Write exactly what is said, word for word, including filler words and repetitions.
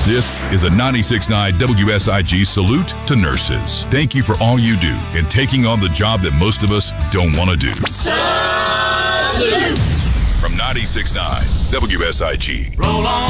This is a ninety-six point nine W S I G salute to nurses. Thank you for all you do in taking on the job that most of us don't want to do. Salute! From ninety-six point nine W S I G. Roll on.